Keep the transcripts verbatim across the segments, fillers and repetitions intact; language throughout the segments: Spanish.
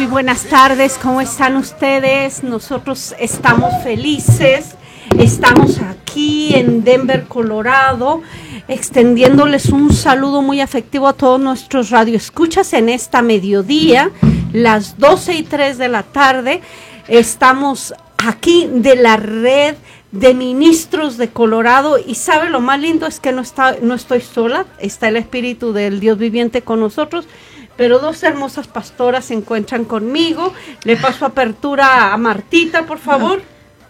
buenas tardes, ¿cómo están ustedes? Nosotros estamos felices, estamos aquí en Denver, Colorado, extendiéndoles un saludo muy afectivo a todos nuestros radioescuchas en esta mediodía, las doce y tres de la tarde. Estamos aquí de la red de ministros de Colorado, y sabe lo más lindo es que no está, no estoy sola, está el Espíritu del Dios viviente con nosotros, pero dos hermosas pastoras se encuentran conmigo. Le paso apertura a Martita, por favor.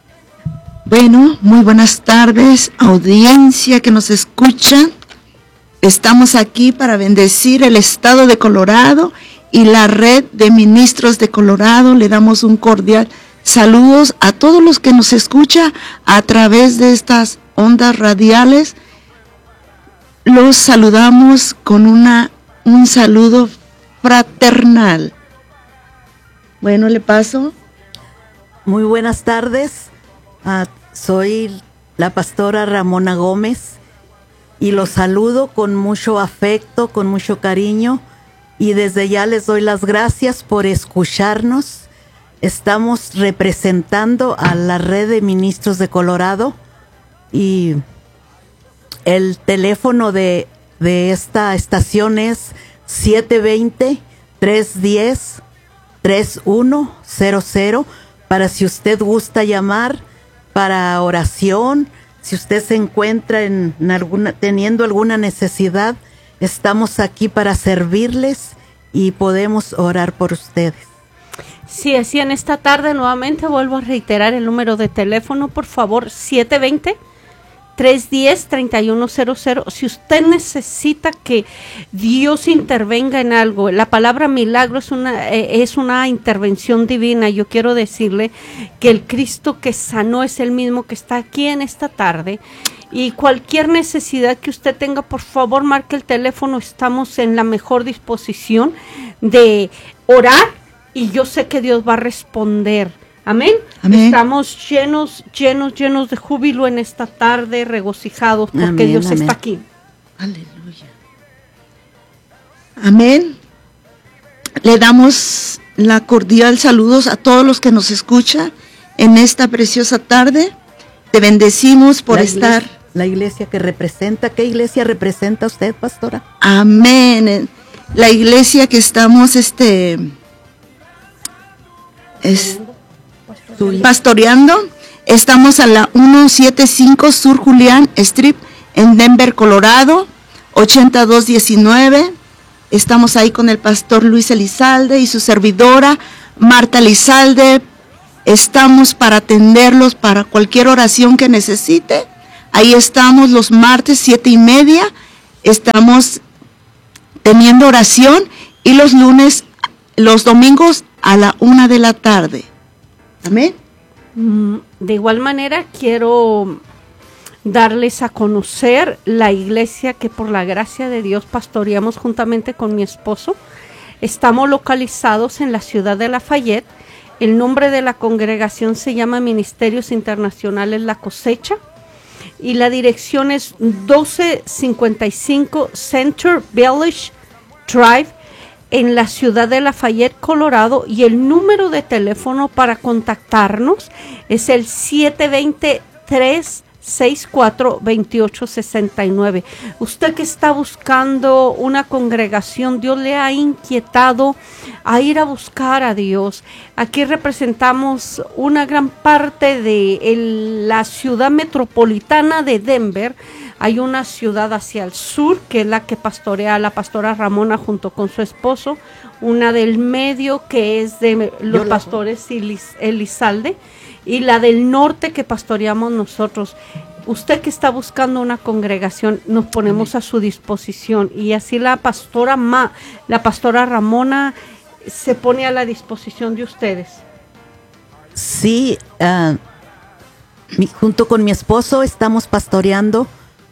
Bueno, muy buenas tardes, audiencia que nos escucha. Estamos aquí para bendecir el estado de Colorado y la red de ministros de Colorado. Le damos un cordial saludos a todos los que nos escuchan a través de estas ondas radiales. Los saludamos con una, un saludo fraternal. Bueno, le paso. Muy buenas tardes. Uh, soy la pastora Ramona Gómez y los saludo con mucho afecto, con mucho cariño, y desde ya les doy las gracias por escucharnos. Estamos representando a la red de ministros de Colorado y el teléfono de, de esta estación es siete dos cero, tres uno cero, tres uno cero cero para si usted gusta llamar para oración, si usted se encuentra en, en alguna, teniendo alguna necesidad, estamos aquí para servirles y podemos orar por ustedes. Sí, así en esta tarde nuevamente vuelvo a reiterar el número de teléfono, por favor, siete dos cero, tres uno cero, tres uno cero cero. Si usted necesita que Dios intervenga en algo, la palabra milagro es una, eh, es una intervención divina. Yo quiero decirle que el Cristo que sanó es el mismo que está aquí en esta tarde. Y cualquier necesidad que usted tenga, por favor, marque el teléfono. Estamos en la mejor disposición de orar. Y yo sé que Dios va a responder. Amén. Amén. Estamos llenos, llenos, llenos de júbilo en esta tarde, regocijados porque amén, Dios amén. Está aquí. Aleluya. Amén. Le damos la cordial saludos a todos los que nos escuchan en esta preciosa tarde. Te bendecimos por la estar. Iglesia, la iglesia que representa, ¿qué iglesia representa usted, pastora? Amén. La iglesia que estamos, este... Es, pastoreando. Estamos a la ciento setenta y cinco Sur Julián Street en Denver, Colorado, ochenta y dos diecinueve. Estamos ahí con el pastor Luis Elizalde y su servidora Marta Elizalde. Estamos para atenderlos para cualquier oración que necesite. Ahí estamos los martes siete y media. Estamos teniendo oración, y los lunes, los domingos a la una de la tarde. Amén. De igual manera, quiero darles a conocer la iglesia que por la gracia de Dios pastoreamos juntamente con mi esposo. Estamos localizados en la ciudad de Lafayette. El nombre de la congregación se llama Ministerios Internacionales La Cosecha, y la dirección es doce cincuenta y cinco Center Village Drive en la ciudad de Lafayette, Colorado, y el número de teléfono para contactarnos es el siete dos cero, tres seis cuatro, dos ocho seis nueve. Usted que está buscando una congregación, Dios le ha inquietado a ir a buscar a Dios. Aquí representamos una gran parte de el, la ciudad metropolitana de Denver. Hay una ciudad hacia el sur, que es la que pastorea la pastora Ramona junto con su esposo, una del medio que es de los Yo pastores Elis, Elizalde, y la del norte que pastoreamos nosotros. Usted que está buscando una congregación, nos ponemos Amén. A su disposición, y así la pastora Ma, la pastora Ramona se pone a la disposición de ustedes. Sí, uh, mi, junto con mi esposo estamos pastoreando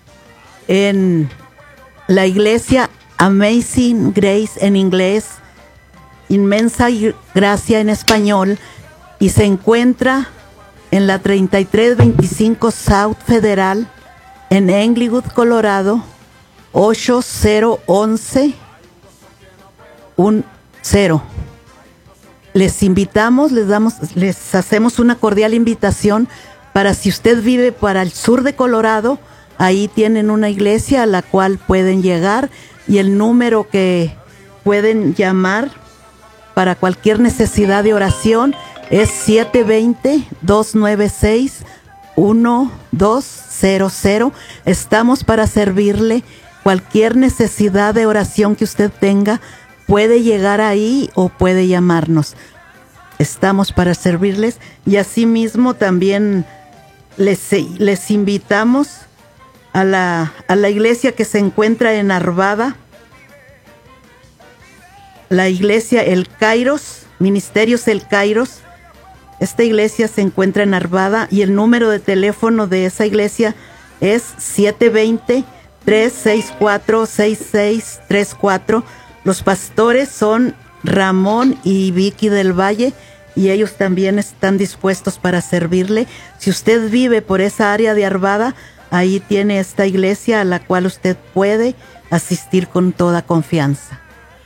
en la iglesia Amazing Grace en inglés, Inmensa Gracia en español, y se encuentra en la treinta y tres veinticinco South Federal en Englewood, Colorado, ocho cero once uno cero. les invitamos, les damos, les hacemos una cordial invitación para si usted vive para el sur de Colorado, ahí tienen una iglesia a la cual pueden llegar y el número que pueden llamar para cualquier necesidad de oración es siete dos cero, dos nueve seis, uno dos cero cero. Estamos para servirle. Cualquier necesidad de oración que usted tenga, puede llegar ahí o puede llamarnos. Estamos para servirles y asimismo también les, les invitamos a la, a la iglesia que se encuentra en Arvada, la iglesia El Kairos, Ministerios El Kairos. Esta iglesia se encuentra en Arvada y el número de teléfono de esa iglesia es siete dos cero, tres seis cuatro, seis seis tres cuatro. Los pastores son Ramón y Vicky del Valle y ellos también están dispuestos para servirle. Si usted vive por esa área de Arvada, ahí tiene esta iglesia a la cual usted puede asistir con toda confianza.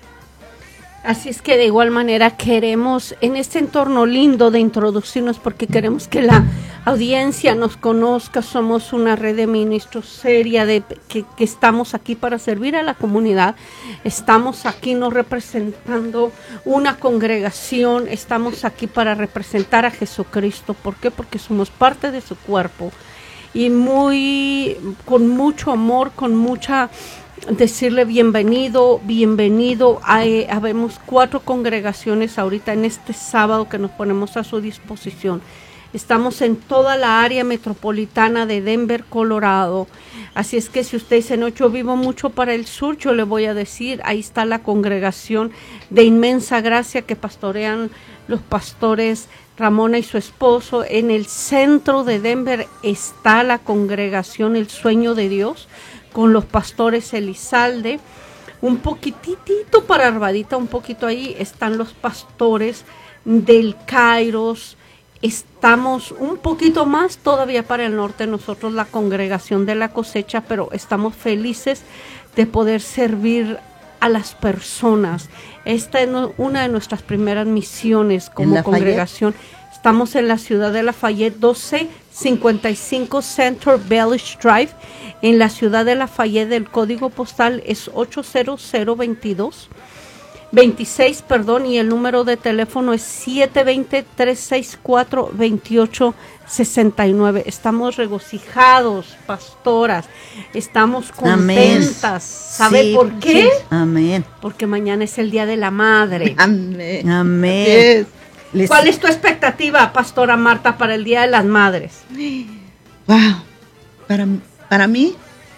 Así es que de igual manera queremos en este entorno lindo de introducirnos porque queremos que la audiencia nos conozca. Somos una red de ministros seria de que, que estamos aquí para servir a la comunidad. Estamos aquí no representando una congregación, estamos aquí para representar a Jesucristo. ¿Por qué? Porque somos parte de su cuerpo y muy con mucho amor, con mucha decirle bienvenido, bienvenido. Hay, habemos cuatro congregaciones ahorita en este sábado que nos ponemos a su disposición. Estamos en toda la área metropolitana de Denver, Colorado. Así es que si usted dice, no, yo vivo mucho para el sur, yo le voy a decir, ahí está la congregación de Inmensa Gracia que pastorean los pastores Ramona y su esposo. En el centro de Denver está la congregación El Sueño de Dios, con los pastores Elizalde. Un poquitito para Arvadita, un poquito ahí, están los pastores del Kairos. Estamos un poquito más todavía para el norte, nosotros la congregación de la cosecha, pero estamos felices de poder servir a las personas. Esta es una de nuestras primeras misiones como congregación. Estamos en la ciudad de Lafayette, doce cincuenta y cinco Central Village Drive, en la ciudad de Lafayette. El código postal es ocho cero cero veintidós, veintiséis, perdón, y el número de teléfono es siete dos cero, tres seis cuatro, dos ocho seis nueve. Estamos regocijados, pastoras, estamos contentas. Amén. ¿Sabe sí, por qué? Sí. Amén. Porque mañana es el Día de la Madre. Amén. Amén. Les... ¿Cuál es tu expectativa, Pastora Marta, para el Día de las Madres? Wow, para, para mí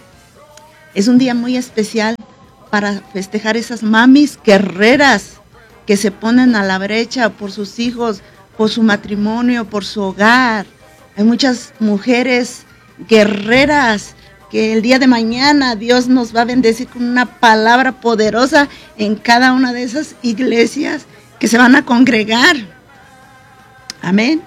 es un día muy especial para festejar esas mamis guerreras que se ponen a la brecha por sus hijos, por su matrimonio, por su hogar. Hay muchas mujeres guerreras que el día de mañana Dios nos va a bendecir con una palabra poderosa en cada una de esas iglesias que se van a congregar. Amén.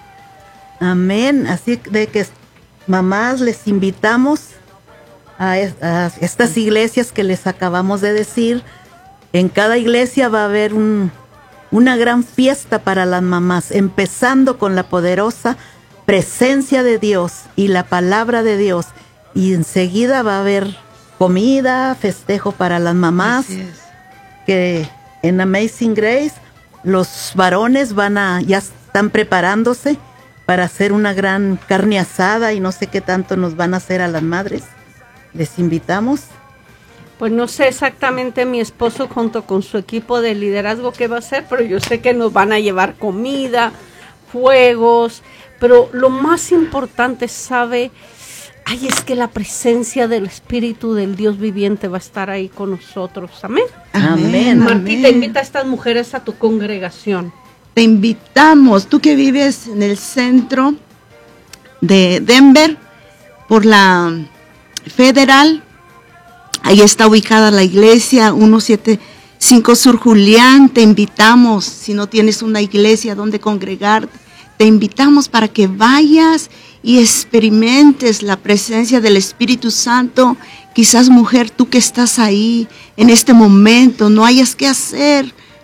Amén. Así de que mamás les invitamos a, a estas iglesias que les acabamos de decir. En cada iglesia va a haber un, una gran fiesta para las mamás, empezando con la poderosa presencia de Dios y la palabra de Dios. Y enseguida va a haber comida, festejo para las mamás. Que en Amazing Grace los varones van a ya están preparándose para hacer una gran carne asada y no sé qué tanto nos van a hacer a las madres. Les invitamos. Pues no sé exactamente mi esposo junto con su equipo de liderazgo qué va a hacer, pero yo sé que nos van a llevar comida, fuegos, pero lo más importante, sabe, ay, es que la presencia del Espíritu del Dios viviente va a estar ahí con nosotros. Amén. Amén. Martita, invita a estas mujeres a tu congregación. Te invitamos, tú que vives en el centro de Denver, por la Federal, ahí está ubicada la iglesia ciento setenta y cinco Sur Julián. Te invitamos, si no tienes una iglesia donde congregar, te invitamos para que vayas y experimentes la presencia del Espíritu Santo. Quizás, mujer, tú que estás ahí en este momento, no hayas qué hacer,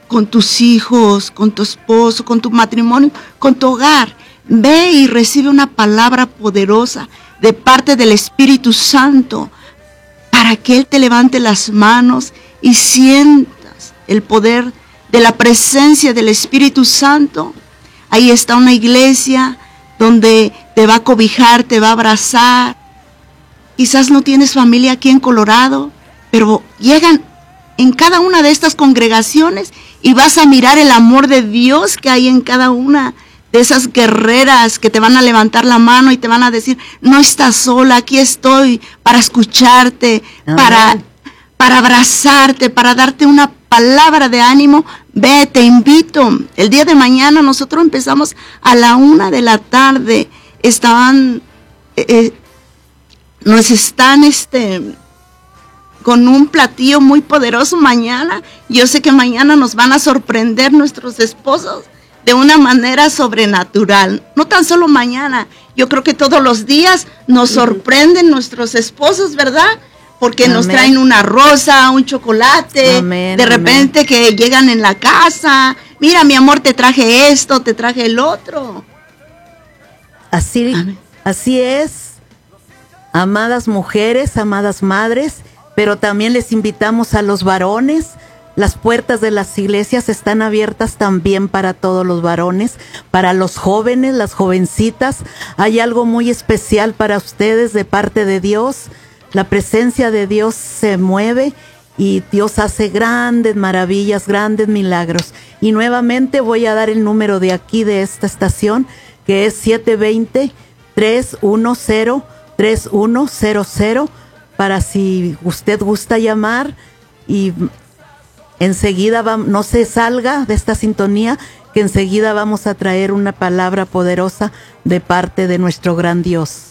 con tus hijos, con tu esposo, con tu matrimonio, con tu hogar. Ve y recibe una palabra poderosa de parte del Espíritu Santo para que Él te levante las manos y sientas el poder de la presencia del Espíritu Santo. Ahí está una iglesia donde te va a cobijar, te va a abrazar. Quizás no tienes familia aquí en Colorado, pero llegan en cada una de estas congregaciones y vas a mirar el amor de Dios que hay en cada una de esas guerreras que te van a levantar la mano y te van a decir, no estás sola, aquí estoy para escucharte, para, para abrazarte, para darte una palabra de ánimo. Ve, te invito. El día de mañana nosotros empezamos a la una de la tarde. Estaban, eh, nos están, este, con un platillo muy poderoso mañana. Yo sé que mañana nos van a sorprender nuestros esposos de una manera sobrenatural. No tan solo mañana, yo creo que todos los días nos sorprenden nuestros esposos, ¿verdad? Porque amén, nos traen una rosa, un chocolate, amén, de repente amén, que llegan en la casa, mira mi amor, te traje esto, te traje el otro. Así, así es, amadas mujeres, amadas madres, pero también les invitamos a los varones. Las puertas de las iglesias están abiertas también para todos los varones, para los jóvenes, las jovencitas. Hay algo muy especial para ustedes de parte de Dios. La presencia de Dios se mueve y Dios hace grandes maravillas, grandes milagros. Y nuevamente voy a dar el número de aquí de esta estación, que es siete dos cero, tres uno cero, tres uno cero cero, para si usted gusta llamar y enseguida va, no se salga de esta sintonía, que enseguida vamos a traer una palabra poderosa de parte de nuestro gran Dios.